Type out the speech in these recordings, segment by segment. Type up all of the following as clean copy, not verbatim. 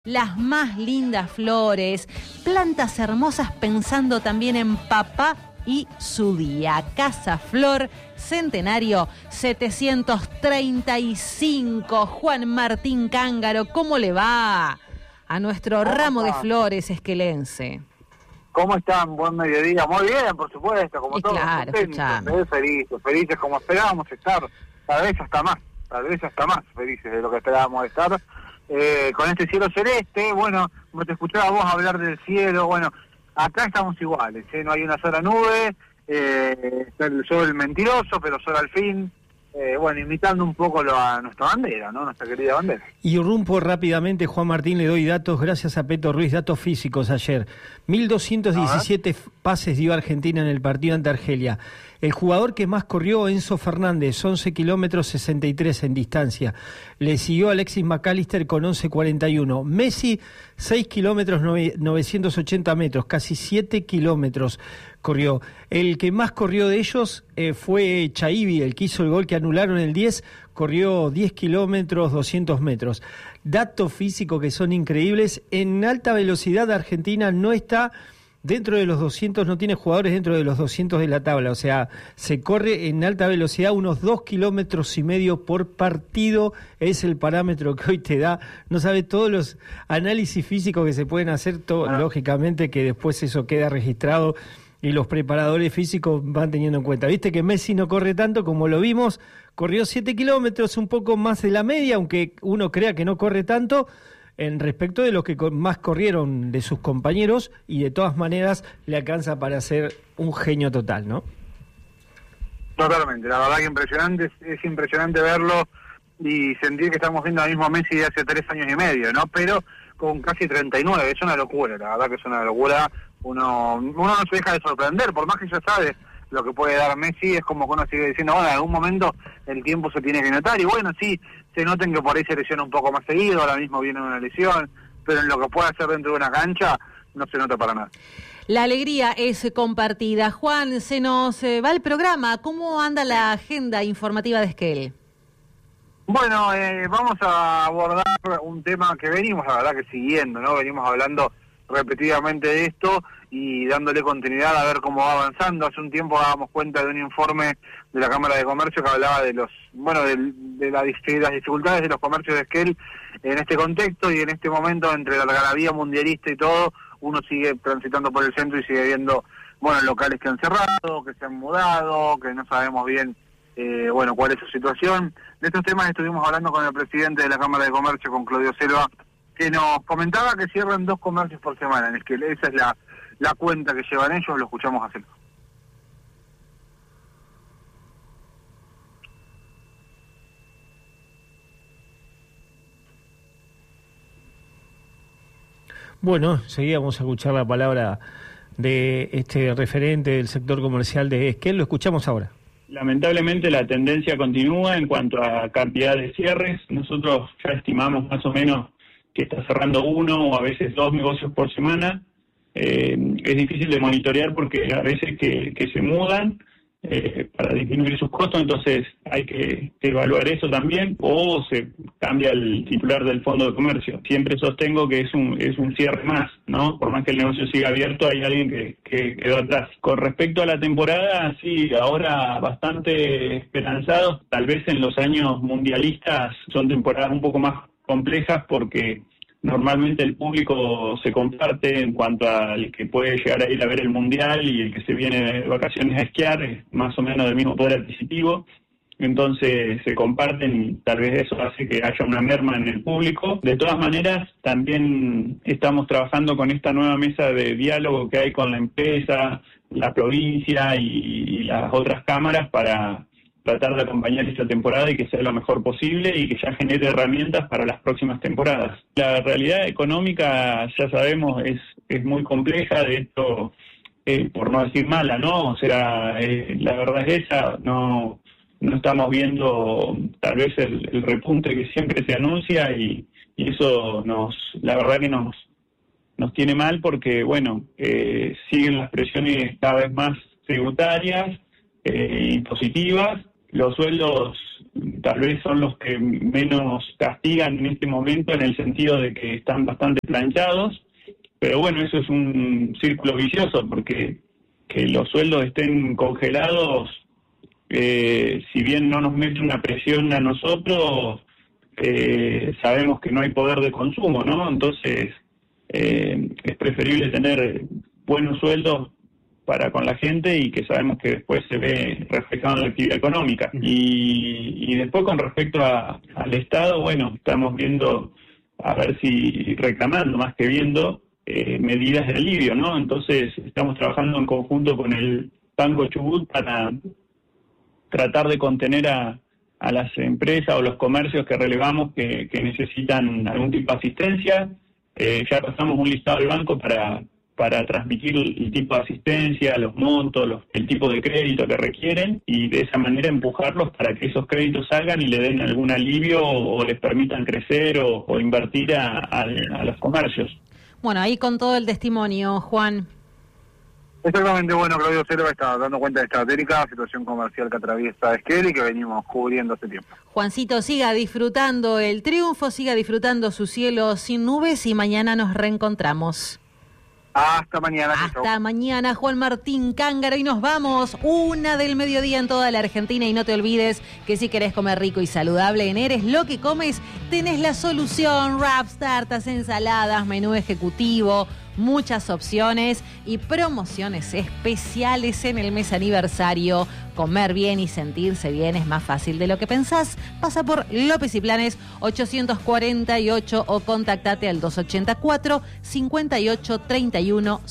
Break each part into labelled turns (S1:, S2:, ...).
S1: Las más lindas flores, plantas hermosas pensando también en papá y su día. Casa Flor, Centenario 735. Juan Martín Cángaro, ¿cómo le va a nuestro ramo de flores esquelense?
S2: ¿Cómo están? Buen mediodía. Muy bien, por supuesto, como
S1: Y
S2: todos
S1: claro,
S2: contentos, felices como esperábamos estar, tal vez hasta más felices de lo que esperábamos estar. Con este cielo celeste, bueno, como te escuchaba vos hablar del cielo, bueno, acá estamos iguales, no hay una sola nube, está el sol mentiroso, pero sol al fin, bueno, imitando un poco a nuestra bandera, ¿no? Nuestra querida bandera.
S3: Y irrumpo rápidamente, Juan Martín, le doy datos, gracias a Peto Ruiz, datos físicos ayer. 1.217 pases dio Argentina en el partido ante Argelia. El jugador que más corrió, Enzo Fernández, 11 kilómetros 63 en distancia. Le siguió Alexis McAllister con 11.41. Messi, 6 kilómetros 980 metros, casi 7 kilómetros corrió. El que más corrió de ellos fue Chaibi, el que hizo el gol que anularon el 10, corrió 10 kilómetros 200 metros. Datos físicos que son increíbles. En alta velocidad Argentina no está dentro de los 200, no tiene jugadores dentro de los 200 de la tabla, o sea, se corre en alta velocidad unos 2,5 kilómetros por partido, es el parámetro que hoy te da, no sabe todos los análisis físicos que se pueden hacer, lógicamente que después eso queda registrado y los preparadores físicos van teniendo en cuenta. Viste que Messi no corre tanto como lo vimos, corrió 7 kilómetros, un poco más de la media, aunque uno crea que no corre tanto, en respecto de los que más corrieron de sus compañeros, y de todas maneras le alcanza para ser un genio total, ¿no?
S2: Totalmente, la verdad que impresionante, es impresionante verlo y sentir que estamos viendo al mismo Messi de hace 3 años y medio, ¿no? Pero con casi 39, es una locura, la verdad que es una locura, uno no se deja de sorprender, por más que ya sabe lo que puede dar Messi, es como que uno sigue diciendo, bueno, en algún momento el tiempo se tiene que notar, y bueno, sí, se noten que por ahí se lesiona un poco más seguido, ahora mismo viene una lesión, pero en lo que puede hacer dentro de una cancha, no se nota para nada.
S1: La alegría es compartida. Juan, se nos va el programa. ¿Cómo anda la agenda informativa de Esquel?
S2: Bueno, vamos a abordar un tema que venimos, la verdad que siguiendo, ¿no? Venimos hablando repetidamente de esto y dándole continuidad a ver cómo va avanzando. Hace un tiempo dábamos cuenta de un informe de la Cámara de Comercio que hablaba de de las dificultades de los comercios de Esquel en este contexto, y en este momento, entre la algarabía mundialista y todo, uno sigue transitando por el centro y sigue viendo, locales que han cerrado, que se han mudado, que no sabemos bien cuál es su situación. De estos temas estuvimos hablando con el presidente de la Cámara de Comercio, con Claudio Selva, que nos comentaba que cierran 2 comercios por semana en Esquel. Esa es la cuenta que llevan ellos, lo escuchamos hacerlo.
S3: Bueno, seguíamos a escuchar la palabra de este referente del sector comercial de Esquel, lo escuchamos ahora.
S4: Lamentablemente la tendencia continúa en cuanto a cantidad de cierres. Nosotros ya estimamos más o menos que está cerrando 1 o a veces 2 negocios por semana. Es difícil de monitorear porque a veces que se mudan para disminuir sus costos, entonces hay que evaluar eso también, o se cambia el titular del fondo de comercio. Siempre sostengo que es un cierre más, ¿no? Por más que el negocio siga abierto, hay alguien que quedó atrás. Con respecto a la temporada, sí, ahora bastante esperanzados. Tal vez en los años mundialistas son temporadas un poco más complejas porque normalmente el público se comparte en cuanto al que puede llegar a ir a ver el mundial y el que se viene de vacaciones a esquiar, es más o menos del mismo poder adquisitivo, entonces se comparten y tal vez eso hace que haya una merma en el público. De todas maneras, también estamos trabajando con esta nueva mesa de diálogo que hay con la empresa, la provincia y las otras cámaras para tratar de acompañar esta temporada y que sea lo mejor posible y que ya genere herramientas para las próximas temporadas. La realidad económica, ya sabemos, es muy compleja, de hecho, por no decir mala, ¿no? O sea, la verdad es esa, no estamos viendo tal vez el repunte que siempre se anuncia y eso la verdad que nos tiene mal porque, siguen las presiones cada vez más tributarias, impositivas, los sueldos tal vez son los que menos castigan en este momento, en el sentido de que están bastante planchados, pero bueno, eso es un círculo vicioso, porque que los sueldos estén congelados, si bien no nos mete una presión a nosotros, sabemos que no hay poder de consumo, ¿no? Entonces es preferible tener buenos sueldos para con la gente y que sabemos que después se ve reflejado en la actividad económica. Y después, con respecto al Estado, bueno, estamos viendo, a ver si reclamando más que viendo, medidas de alivio, ¿no? Entonces estamos trabajando en conjunto con el Banco Chubut para tratar de contener a las empresas o los comercios que relevamos que necesitan algún tipo de asistencia. Ya pasamos un listado al banco para transmitir el tipo de asistencia, los montos, el tipo de crédito que requieren, y de esa manera empujarlos para que esos créditos salgan y le den algún alivio o les permitan crecer o invertir a los comercios.
S1: Bueno, ahí con todo el testimonio, Juan.
S2: Exactamente, bueno, Claudio Selva está dando cuenta de esta técnica situación comercial que atraviesa Esquel y que venimos cubriendo hace tiempo.
S1: Juancito, siga disfrutando el triunfo, siga disfrutando su cielo sin nubes y mañana nos reencontramos.
S2: Hasta mañana.
S1: Hasta mañana, Juan Martín Cángaro, y nos vamos 1:00 p.m. en toda la Argentina. Y no te olvides que si querés comer rico y saludable en Eres lo que comes, tenés la solución: wraps, tartas, ensaladas, menú ejecutivo, muchas opciones y promociones especiales en el mes aniversario. Comer bien y sentirse bien es más fácil de lo que pensás. Pasa por López y Planes 848 o contactate al 284 58 31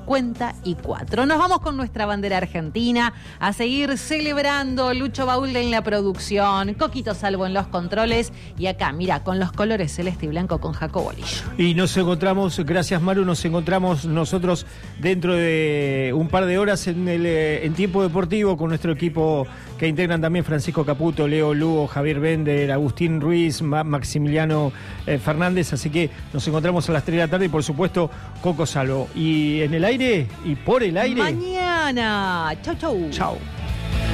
S1: 54. Nos vamos con nuestra bandera argentina a seguir celebrando. Lucho Baúl en la producción, Coquito Salvo en los controles, y acá, mira, con los colores celeste y blanco con Jacobo Lillo.
S3: Y nos encontramos, gracias Maru, nos encontramos nosotros dentro de un par de horas en Tiempo Deportivo con nuestro equipo que integran también Francisco Caputo, Leo Lugo, Javier Bender, Agustín Ruiz, Maximiliano Fernández, así que nos encontramos a las 3 de la tarde y por supuesto Coco Salvo. Y en el aire y por el aire.
S1: Mañana. Chau, chau.
S3: Chau.